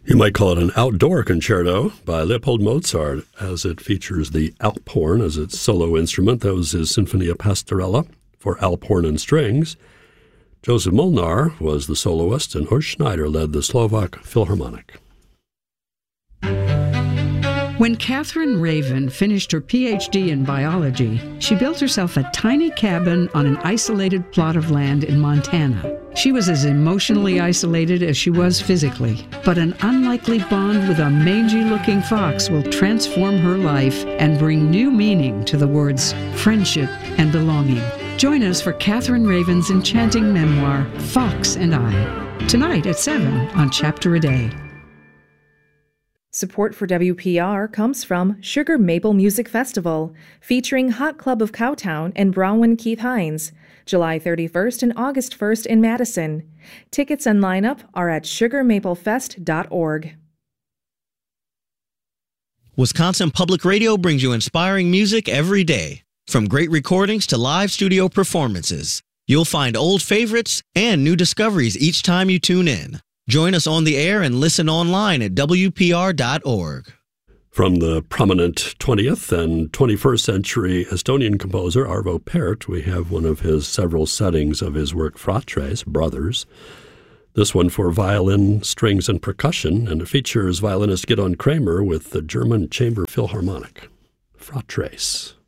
You might call it an outdoor concerto by Leopold Mozart, as it features the Alphorn as its solo instrument. That was his Sinfonia Pastorella for Alphorn and strings. Joseph Molnar was the soloist, and Horst Schneider led the Slovak Philharmonic. When Catherine Raven finished her PhD in biology, she built herself a tiny cabin on an isolated plot of land in Montana. She was as emotionally isolated as she was physically, but an unlikely bond with a mangy-looking fox will transform her life and bring new meaning to the words friendship and belonging. Join us for Catherine Raven's enchanting memoir, Fox and I, tonight at 7 on Chapter a Day. Support for WPR comes from Sugar Maple Music Festival, featuring Hot Club of Cowtown and Bronwyn Keith Hines, July 31st and August 1st in Madison. Tickets and lineup are at sugarmaplefest.org. Wisconsin Public Radio brings you inspiring music every day. From great recordings to live studio performances, you'll find old favorites and new discoveries each time you tune in. Join us on the air and listen online at WPR.org. From the prominent 20th and 21st century Estonian composer Arvo Pärt, we have one of his several settings of his work Fratres, Brothers. This one for violin, strings, and percussion, and it features violinist Gidon Kramer with the German Chamber Philharmonic. Fratres.